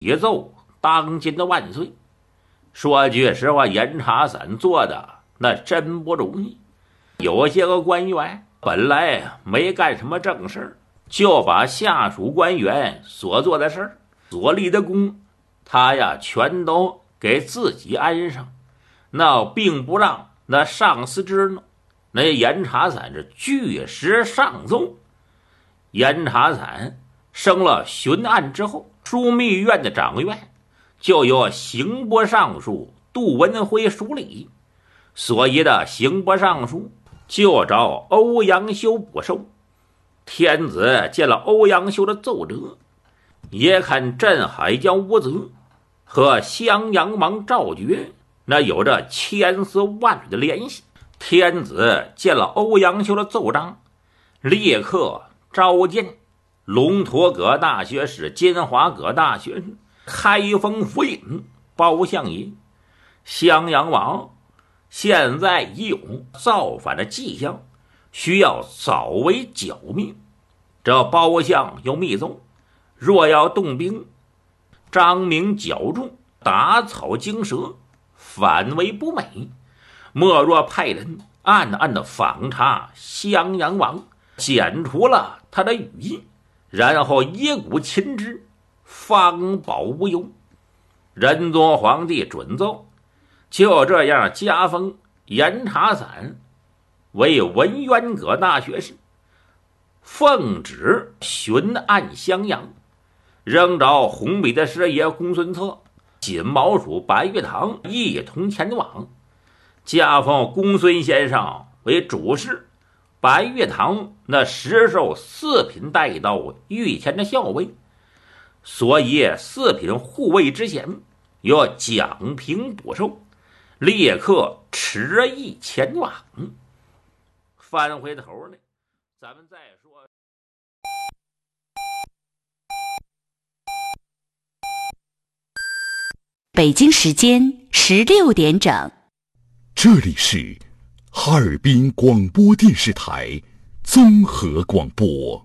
宇奏当今的万岁。说句实话，严查散做的那真不容易。有些个官员本来没干什么正事，就把下属官员所做的事儿、所立的功，他呀全都给自己安上，那并不让那上司知呢。那严查散是据实上奏。严查散升了巡按之后，枢密院的掌院就由刑部尚书杜文辉署理，所以的刑部尚书就找欧阳修补收。天子见了欧阳修的奏折，也看镇海将吴泽和襄阳王赵觉那有着千丝万缕的联系。天子见了欧阳修的奏章，立刻召见龙陀阁大学士、金华阁大学士、开封府尹包相爷。襄阳王现在已有造反的迹象，需要早为剿灭。这包相又密奏，若要动兵，张明剿众，打草惊蛇，反为不美。莫若派人暗暗的访查襄阳王，检除了他的语音，然后一鼓擒之，方保无忧。仁宗皇帝准奏，就这样加封严查散为文渊阁大学士，奉旨巡按襄阳，仍召红笔的师爷公孙策、锦毛鼠白玉堂一同前往，加封公孙先生为主事，白玉堂那实授四品带刀御前的校尉，所以四品护卫之衔由蒋平补收，立刻迟议前往。翻回头来，咱们再说。 北京时间16点整， 这里是哈尔滨广播电视台综合广播。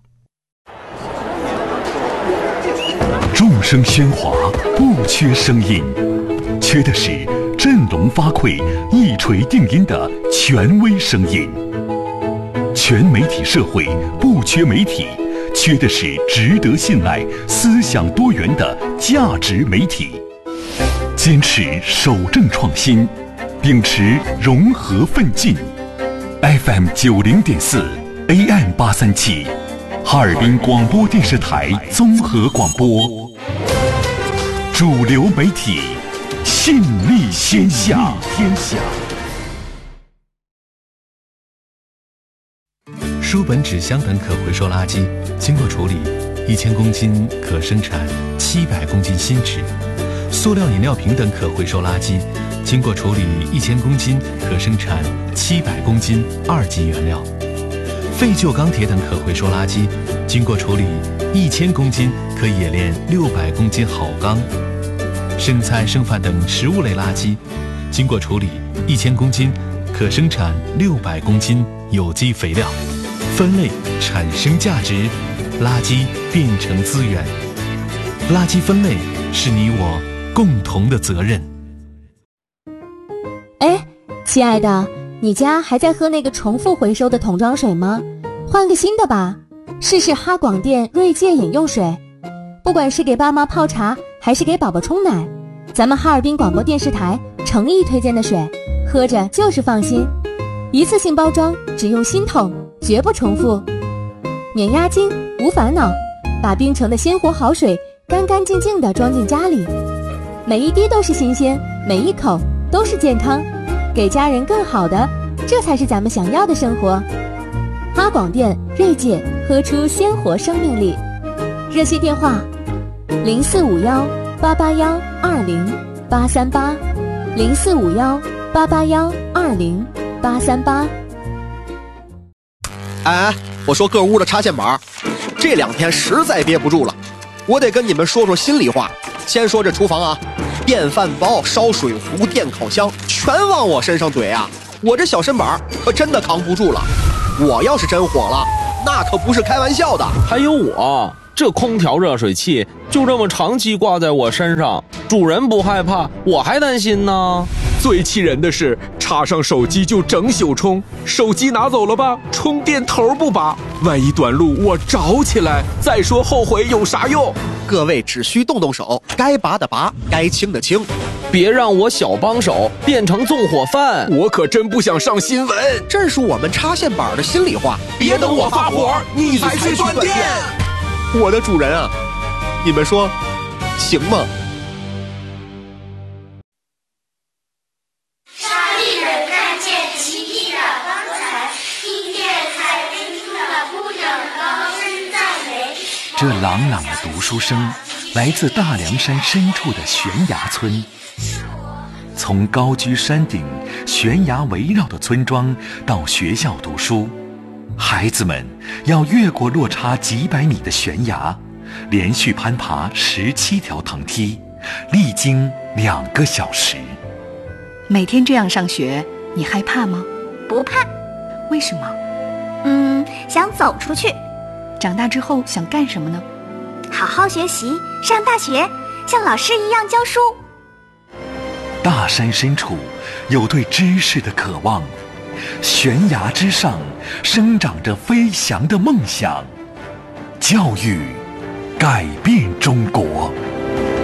众声喧哗，不缺声音，缺的是振聋发聩、一锤定音的权威声音。全媒体社会不缺媒体，缺的是值得信赖、思想多元的价值媒体。坚持守正创新，秉持融合奋进。FM 90.4 AM 837，哈尔滨广播电视台综合广播，主流媒体，信力天下。 书本、纸箱等可回收垃圾经过处理，1000公斤可生产700公斤新纸。塑料饮料瓶等可回收垃圾经过处理1000公斤可生产700公斤2级原料。废旧钢铁等可回收垃圾经过处理1000公斤可冶炼600公斤好钢。生菜剩饭等食物类垃圾经过处理1000公斤可生产600公斤有机肥料。分类产生价值，垃圾变成资源。垃圾分类是你我共同的责任。 哎，亲爱的，你家还在喝那个重复回收的桶装水吗？换个新的吧，试试哈广电锐界饮用水。不管是给爸妈泡茶还是给宝宝冲奶，咱们哈尔滨广播电视台诚意推荐的水，喝着就是放心。一次性包装，只用新桶，绝不重复，免押金，无烦恼，把冰城的鲜活好水干干净净地装进家里，每一滴都是新鲜，每一口都是健康，给家人更好的，这才是咱们想要的生活。哈广电锐界，喝出鲜活生命力。热线电话0451-881-20838，0451-881-20838。 哎，我说各屋的插线板，这2天实在憋不住了，我得跟你们说说心里话。先说这厨房啊，电饭煲、烧水壶、电烤箱全往我身上怼啊，我这小身板可真的扛不住了。我要是真火了，那可不是开玩笑的。 还有我， 这空调热水器就这么长期挂在我身上，主人不害怕，我还担心呢。 最气人的是，插上手机就整宿充，手机拿走了吧，充电头不拔，万一短路我着起来，再说后悔有啥用？ 各位只需动动手，该拔的拔，该清的清， 别让我小帮手变成纵火犯。 我可真不想上新闻， 这是我们插线板的心里话。 别等我发火，你才去断电。 我的主人啊，你们说行吗？ 沙利人看见奇异的方才，听见海滨中的姑娘高声赞美。 这朗朗的读书声来自大凉山深处的悬崖村。从高居山顶、悬崖围绕的村庄到学校读书，孩子们要越过落差几百米的悬崖，连续攀爬17条藤梯，历经2个小时。 每天这样上学，你害怕吗？ 不怕。 为什么？ 想走出去。 长大之后想干什么呢？ 好好学习，上大学，像老师一样教书。 大山深处有对知识的渴望，悬崖之上生长着飞翔的梦想。教育改变中国。